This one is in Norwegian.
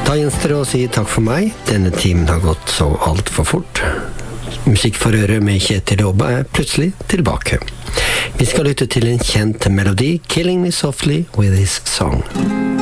Da gjenstår det å si takk for meg. Denne timen har gått så alt for fort. Musikk for øret med Kjetil Åba plutselig tilbake. Vi skal lytte til en kjent melodi, Killing Me Softly with His Song.